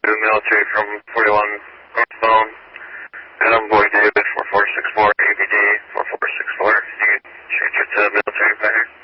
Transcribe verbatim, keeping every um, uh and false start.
to military from forty-one northbound. Adam Boy David four four six four A B D four four six four. You can change it to military back.